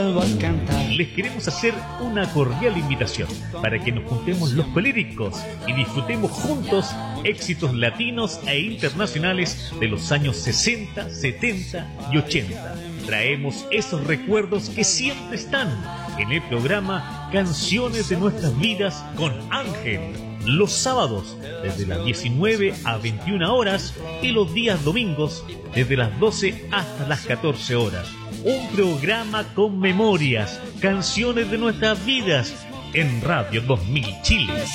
Les queremos hacer una cordial invitación para que nos juntemos los colíricos y disfrutemos juntos éxitos latinos e internacionales de los años 60, 70 y 80. Traemos esos recuerdos que siempre están en el programa Canciones de Nuestras Vidas con Ángel, los sábados desde las 19 a 21 horas y los días domingos desde las 12 hasta las 14 horas. Un programa con memorias, canciones de nuestras vidas en Radio 2000 Chile.